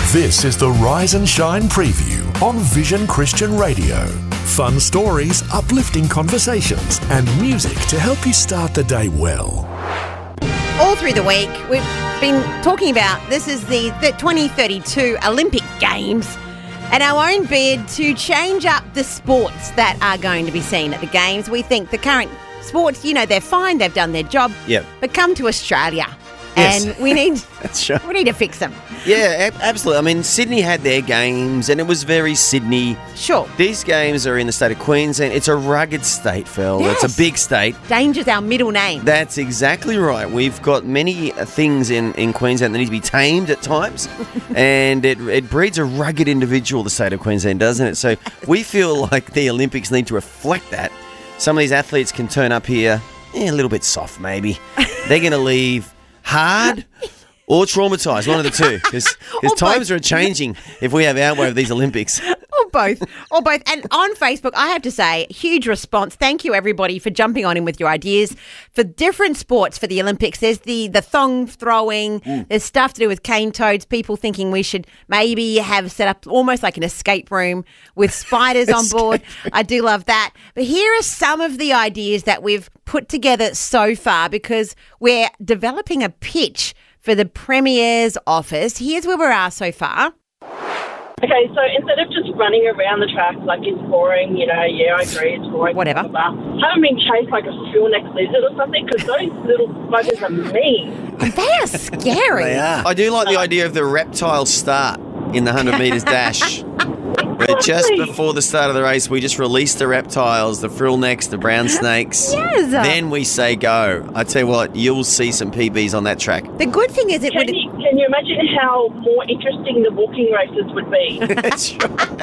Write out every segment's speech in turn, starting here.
This is the Rise and Shine preview on Vision Christian Radio. Fun stories, uplifting conversations, and music to help you start the day well. All through the week, we've been talking about this is the 2032 Olympic Games and our own bid to change up the sports that are going to be seen at the Games. We think the current sports, they're fine, they've done their job, but come to Australia. Yes. And we need That's right. we need to fix them. Yeah, absolutely. I mean, Sydney had their games, and it was very Sydney. Sure. These games are in the state of Queensland. It's a rugged state, Phil. Yes. It's a big state. Danger's our middle name. That's exactly right. We've got many things in Queensland that need to be tamed at times, and it breeds a rugged individual, the state of Queensland, doesn't it? So we feel like the Olympics need to reflect that. Some of these athletes can turn up here a little bit soft, maybe. They're going to leave hard or traumatised, one of the two, because times are changing if we have our way of these Olympics. Or both. And on Facebook, I have to say, huge response. Thank you, everybody, for jumping on in with your ideas for different sports for the Olympics. There's the thong throwing. There's stuff to do with cane toads. People thinking we should maybe have set up almost like an escape room with spiders on board. I do love that. But here are some of the ideas that we've put together so far because we're developing a pitch for the Premier's office. Here's where we are so far. Okay, so instead of just running around the track like it's boring, I agree, it's boring. Whatever. Blah, blah, blah. Haven't been chased like a still-necked lizard or something because those little buggers are mean. They are scary. They are. I do like the idea of the reptile start in the 100 metres dash. Where just before the start of the race, we just release the reptiles, the frill necks, the brown snakes. Yes. Then we say go. I tell you what, you'll see some PBs on that track. The good thing is Can you imagine how more interesting the walking races would be? That's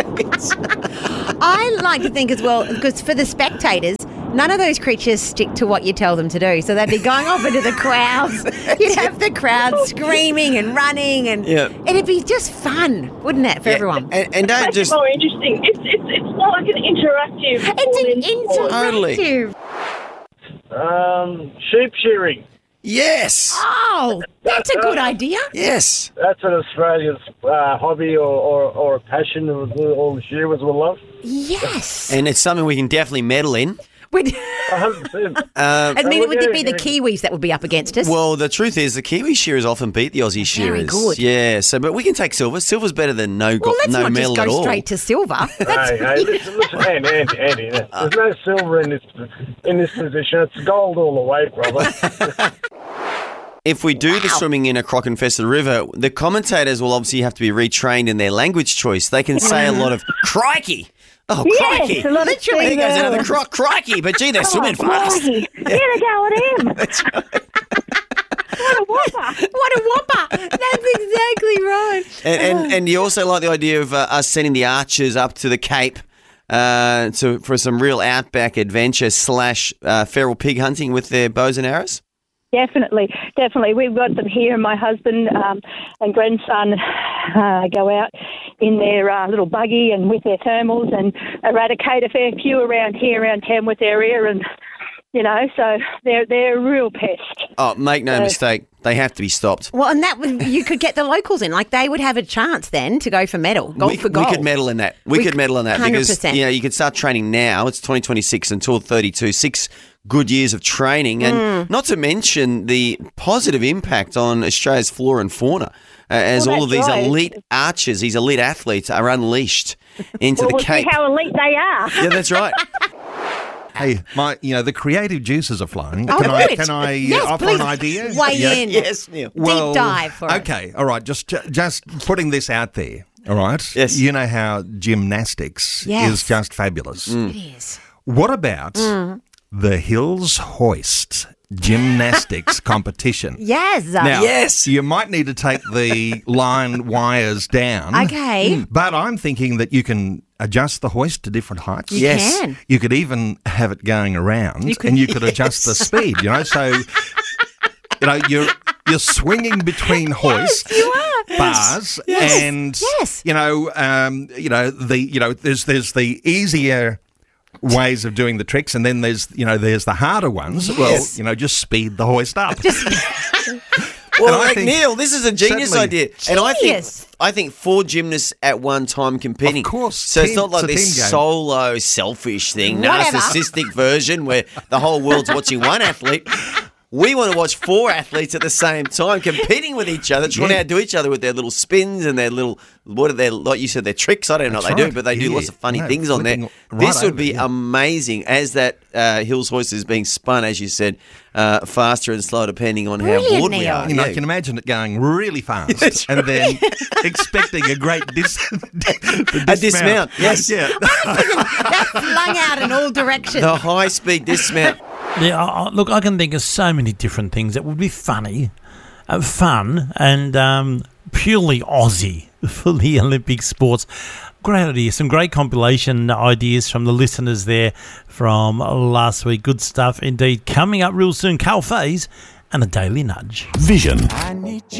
right. I like to think as well, because for the spectators, none of those creatures stick to what you tell them to do. So they'd be going off into the crowds. You'd have the crowd screaming and running, and it'd be just fun, wouldn't it, for everyone? And don't It's more interesting. It's more like an interactive. It's an Totally. interactive. Sheep shearing. Yes. Oh, that's a good idea. Yes. That's an Australian hobby or a passion that all the shearers will love. Yes. And it's something we can definitely medal in. 100%. Would it be the Kiwis that would be up against us? Well, the truth is the Kiwi shearers often beat the Aussie shearers. Very good. Yeah, but we can take silver. Silver's better than no let's not medal just at go all. straight to silver. Hey, listen, Andy, there's no silver in this position. It's gold all the way, brother. If we do the swimming in a croc-infested river, the commentators will obviously have to be retrained in their language choice. They can say a lot of crikey. Oh, crikey. Yes, a lot of Literally, there goes another croc, crikey. But gee, they're swimming fast. Crikey. Get a go at him. That's right. What a whopper. What a whopper. That's exactly right. And you also like the idea of us sending the archers up to the Cape for some real outback adventure / feral pig hunting with their bows and arrows? Definitely. We've got them here. My husband and grandson go out in their little buggy and with their thermals and eradicate a fair few around Tamworth area, and so they're a real pest. Oh, make no mistake, they have to be stopped. Well, and you could get the locals in. Like, they would have a chance then to go for medal. Gold for gold. We could medal in that. We could medal in that 100%. because you could start training now. It's 2026 until 32. 6 good years of training, and not to mention the positive impact on Australia's flora and fauna as all of these elite archers, these elite athletes are unleashed into the Cape. See how elite they are. Yeah, that's right. Hey, the creative juices are flowing. Oh, good. Can I Yes, offer please. an idea? Weigh in. Yes, Neil. Deep dive for it. Okay, all right. Just putting this out there. All right. Yes. You know how gymnastics is just fabulous. It is. What about the Hills Hoist gymnastics competition? Yes. Now, Yes. you might need to take the line wires down. Okay. But I'm thinking that you can adjust the hoist to different heights. You can. You could even have it going around, and you could adjust the speed. So you're swinging between hoists. You are. Bars and Yes. there's the easier ways of doing the tricks, and then there's the harder ones. Yes. Well, just speed the hoist up. Well, I like, think Neil, this is a genius certainly- idea. And Genius. I think 4 gymnasts at one time competing. Of course. So it's not like It's a this team game. solo, selfish thing, Whatever. narcissistic version where the whole world's watching one athlete. We want to watch 4 athletes at the same time competing with each other, trying to outdo each other with their little spins and their little, what are their, like you said, their tricks. I don't know what That's they do, right. but they do Yeah. lots of funny No, things on there. flipping right This would over, be yeah. amazing as that Hills hoist is being spun, as you said, faster and slower depending on how Brilliant, bored we Neil. are. You know, Yeah. I can imagine it going really fast and then expecting a great dismount, yes. Yeah. That's flung out in all directions. The high-speed dismount. Yeah, look, I can think of so many different things that would be funny, fun, and purely Aussie for the Olympic sports. Great idea. Some great compilation ideas from the listeners there from last week. Good stuff indeed. Coming up real soon, Carl Faze and a Daily Nudge. Vision.